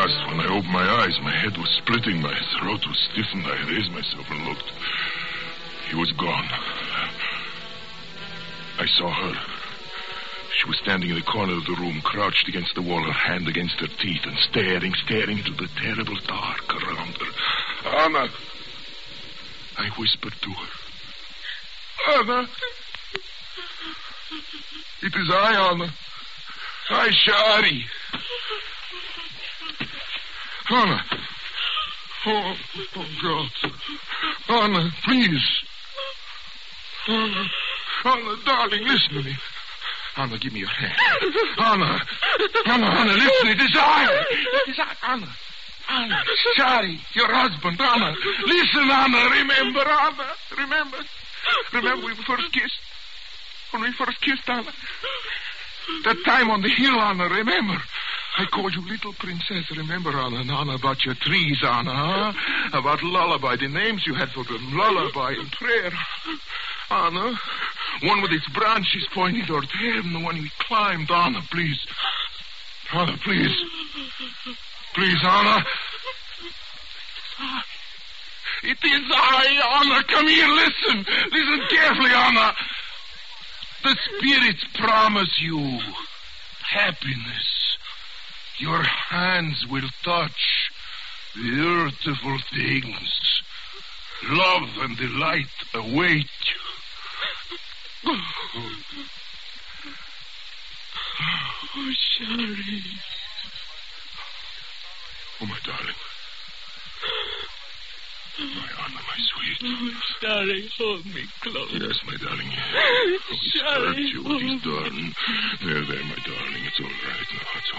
last, when I opened my eyes, my head was splitting, my throat was stiffened. I raised myself and looked. He was gone. I saw her. She was standing in the corner of the room, crouched against the wall, her hand against her teeth, and staring into the terrible dark around her. Anna! I whispered to her. Anna! It is I, Anna. I, Shari. Anna. Oh, God. Anna, please. Anna, darling, listen to me. Anna, give me your hand. Anna, listen, it is I. It is I, Anna, Shari, your husband, Anna. Listen, Anna, remember, Anna. Remember we first kissed? When we first kissed, Anna? That time on the hill, Anna, remember? I called you little princess, remember, Anna? And Anna, about your trees, Anna, huh? About lullaby, the names you had for them, lullaby and prayer. Anna, one with its branches pointing toward heaven, the one we climbed. Anna, please. Anna, please. Please, Anna. It is I, Anna. Come here, listen. Listen carefully, Anna. The spirits promise you happiness. Your hands will touch the earthful things. Love and delight await you. Oh, Shari. Oh, my darling. My Anna, my sweet. Oh, Shari, hold me close. Yes, my darling. Oh, he's Shari, hurt you. He's done. There, my darling. It's all right now.